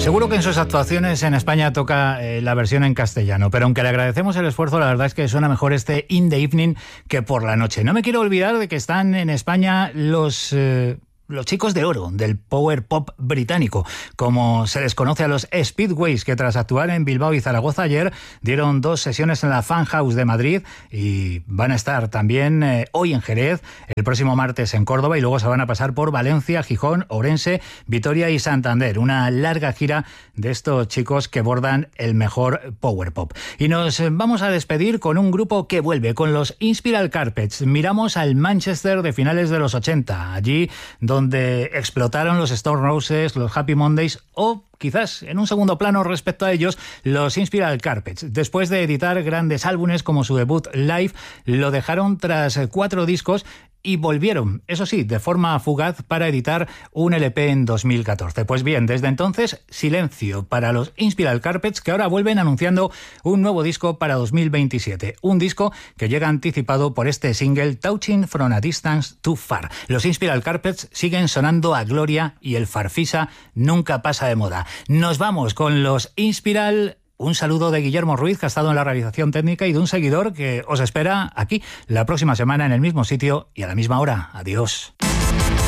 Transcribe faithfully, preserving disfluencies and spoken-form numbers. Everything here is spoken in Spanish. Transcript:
Seguro que en sus actuaciones en España toca eh, la versión en castellano, pero aunque le agradecemos el esfuerzo, la verdad es que suena mejor este In the Evening que Por la Noche. No me quiero olvidar de que están en España los... Eh, Los chicos de oro del power pop británico, como se les conoce a los Speedways, que tras actuar en Bilbao y Zaragoza ayer dieron dos sesiones en la Fan House de Madrid y van a estar también eh, hoy en Jerez, el próximo martes en Córdoba y luego se van a pasar por Valencia, Gijón, Ourense, Vitoria y Santander. Una larga gira de estos chicos que bordan el mejor power pop. Y nos vamos a despedir con un grupo que vuelve, con los Inspiral Carpets. Miramos al Manchester de finales de los ochenta, allí donde donde explotaron los Stone Roses, los Happy Mondays o quizás en un segundo plano respecto a ellos, los Inspiral Carpets. Después de editar grandes álbumes como su debut Live, lo dejaron tras cuatro discos y volvieron, eso sí, de forma fugaz para editar un L P en dos mil catorce. Pues bien, desde entonces, silencio para los Inspiral Carpets, que ahora vuelven anunciando un nuevo disco para dos mil veintisiete. Un disco que llega anticipado por este single Touching from a Distance Too Far. Los Inspiral Carpets siguen sonando a gloria y el farfisa nunca pasa de moda. Nos vamos con los Inspiral. Un saludo de Guillermo Ruiz, que ha estado en la realización técnica, y de un seguidor que os espera aquí la próxima semana en el mismo sitio y a la misma hora. Adiós.